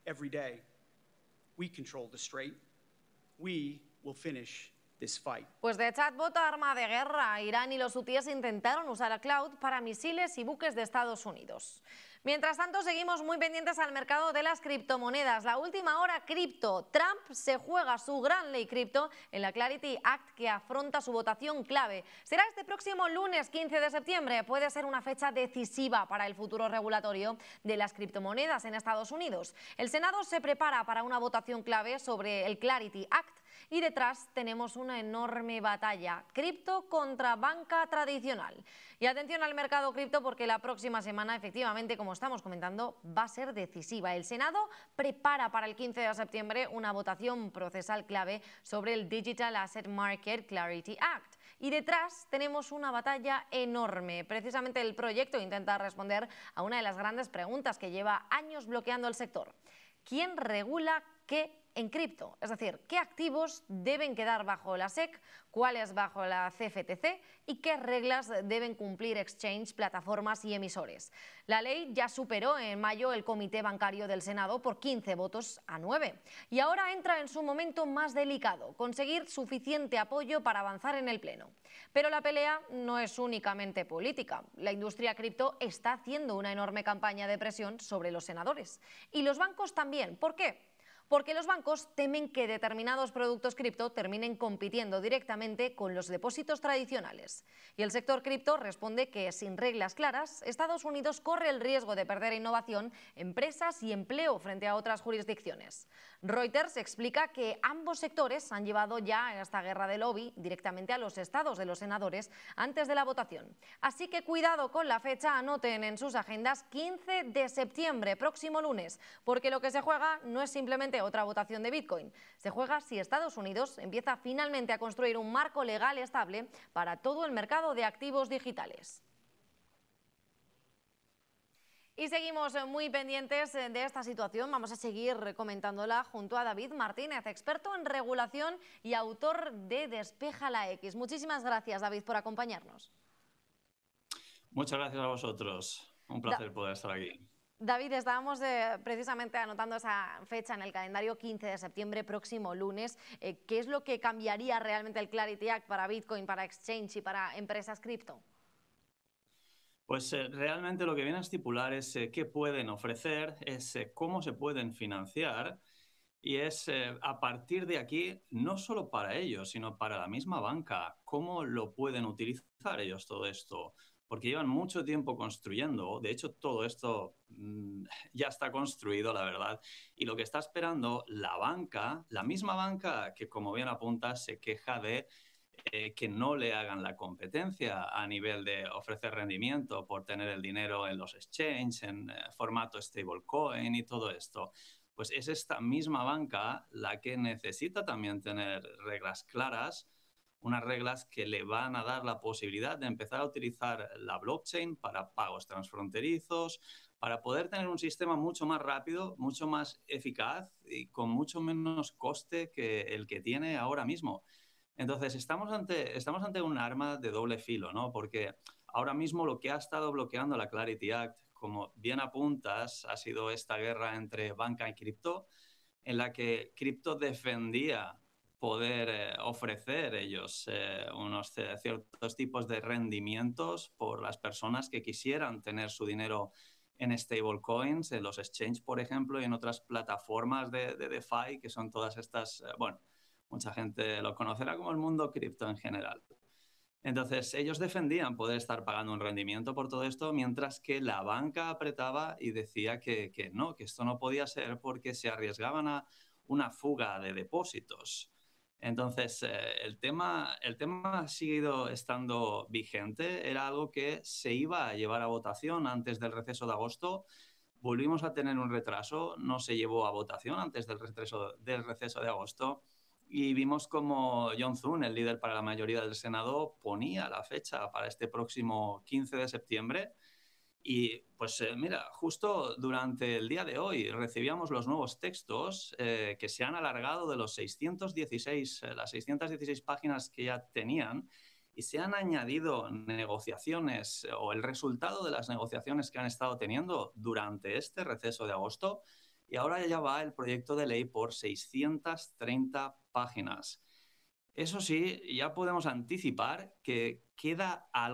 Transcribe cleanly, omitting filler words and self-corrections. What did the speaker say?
every day. We control the strait. We will finish this fight. Pues de chatbot a arma de guerra, Irán y los hutíes intentaron usar a cloud para misiles y buques de Estados Unidos. Mientras tanto, seguimos muy pendientes al mercado de las criptomonedas. La última hora cripto. Trump se juega su gran ley cripto en la Clarity Act que afronta su votación clave. Será este próximo lunes 15 de septiembre. Puede ser una fecha decisiva para el futuro regulatorio de las criptomonedas en Estados Unidos. El Senado se prepara para una votación clave sobre el Clarity Act y detrás tenemos una enorme batalla. Cripto contra banca tradicional. Y atención al mercado cripto porque la próxima semana, efectivamente, como estamos comentando, va a ser decisiva. El Senado prepara para el 15 de septiembre una votación procesal clave sobre el Digital Asset Market Clarity Act. Y detrás tenemos una batalla enorme. Precisamente el proyecto intenta responder a una de las grandes preguntas que lleva años bloqueando el sector. ¿Quién regula qué en cripto? Es decir, ¿qué activos deben quedar bajo la SEC, cuáles bajo la CFTC y qué reglas deben cumplir exchange, plataformas y emisores? La ley ya superó en mayo el Comité Bancario del Senado por 15 votos a 9 y ahora entra en su momento más delicado, conseguir suficiente apoyo para avanzar en el Pleno. Pero la pelea no es únicamente política. La industria cripto está haciendo una enorme campaña de presión sobre los senadores y los bancos también. ¿Por qué? Porque los bancos temen que determinados productos cripto terminen compitiendo directamente con los depósitos tradicionales. Y el sector cripto responde que sin reglas claras, Estados Unidos corre el riesgo de perder innovación, empresas y empleo frente a otras jurisdicciones. Reuters explica que ambos sectores han llevado ya esta guerra de lobby directamente a los estados de los senadores antes de la votación. Así que cuidado con la fecha, anoten en sus agendas 15 de septiembre, próximo lunes, porque lo que se juega no es simplemente otra votación de Bitcoin. Se juega si Estados Unidos empieza finalmente a construir un marco legal estable para todo el mercado de activos digitales. Y seguimos muy pendientes de esta situación. Vamos a seguir comentándola junto a David Martínez, experto en regulación y autor de Despeja la X. Muchísimas gracias, David, por acompañarnos. Muchas gracias a vosotros. Un placer poder estar aquí. David, estábamos precisamente anotando esa fecha en el calendario, 15 de septiembre, próximo lunes. ¿Qué es lo que cambiaría realmente el Clarity Act para Bitcoin, para exchange y para empresas cripto? Pues realmente lo que viene a estipular es qué pueden ofrecer, es cómo se pueden financiar y es a partir de aquí, no solo para ellos, sino para la misma banca, cómo lo pueden utilizar ellos todo esto. Porque llevan mucho tiempo construyendo. De hecho, todo esto ya está construido, la verdad. Y lo que está esperando la banca, la misma banca que, como bien apuntas, se queja de que no le hagan la competencia a nivel de ofrecer rendimiento por tener el dinero en los exchanges, en formato stablecoin y todo esto. Pues es esta misma banca la que necesita también tener reglas claras, unas reglas que le van a dar la posibilidad de empezar a utilizar la blockchain para pagos transfronterizos, para poder tener un sistema mucho más rápido, mucho más eficaz y con mucho menos coste que el que tiene ahora mismo. Entonces, estamos ante un arma de doble filo, ¿no? Porque ahora mismo lo que ha estado bloqueando la Clarity Act, como bien apuntas, ha sido esta guerra entre banca y cripto, en la que cripto defendía poder ofrecer ellos unos ciertos tipos de rendimientos por las personas que quisieran tener su dinero en stablecoins, en los exchanges, por ejemplo, y en otras plataformas de DeFi, que son todas estas, bueno, mucha gente lo conocerá como el mundo cripto en general. Entonces, ellos defendían poder estar pagando un rendimiento por todo esto, mientras que la banca apretaba y decía que no, que esto no podía ser porque se arriesgaban a una fuga de depósitos. Entonces, el tema ha seguido estando vigente. Era algo que se iba a llevar a votación antes del receso de agosto. Volvimos a tener un retraso, no se llevó a votación antes del receso de agosto. Y vimos como John Thune, el líder para la mayoría del Senado, ponía la fecha para este próximo 15 de septiembre. Y pues mira, justo durante el día de hoy recibíamos los nuevos textos que se han alargado de las 616 páginas que ya tenían y se han añadido negociaciones o el resultado de las negociaciones que han estado teniendo durante este receso de agosto. y ahora ya va el proyecto de ley por 630 páginas. Eso sí, ya podemos anticipar que queda algo